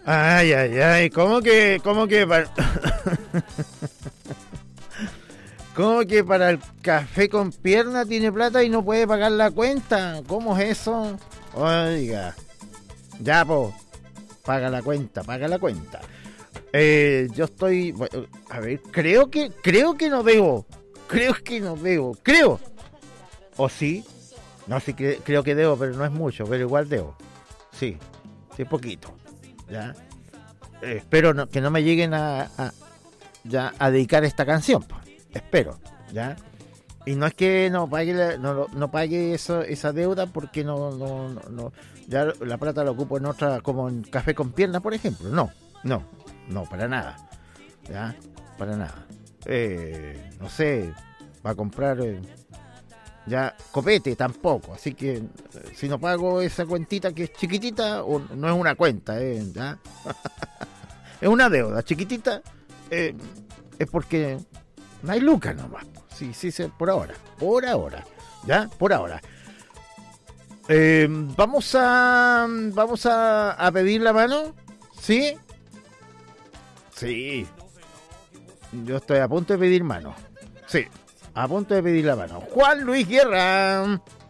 Ay, ay, ay, ¿cómo que para el café con pierna tiene plata y no puede pagar la cuenta? ¿Cómo es eso? Oiga, ya, po, paga la cuenta, paga la cuenta. Yo estoy, bueno, a ver, creo que no debo, creo. ¿O sí? No, sí que creo que debo, pero no es mucho, pero igual debo. Sí, sí, poquito, ¿ya? Espero que no me lleguen ya a dedicar esta canción, pues. Espero, ¿ya? Y no es que no pague no pague esa deuda porque no, ya la plata la ocupo en otra, como en café con piernas, por ejemplo. No, para nada, ¿ya? Para nada. No sé, va a comprar ya copete tampoco, así que si no pago esa cuentita que es chiquitita, no es una cuenta, ¿ya? Es una deuda chiquitita, es porque no hay lucas nomás. Sí, por ahora, ¿ya? Por ahora. Vamos a pedir la mano, ¿sí? Sí, yo estoy a punto de pedir mano, sí, a punto de pedir la mano. Juan Luis Guerra.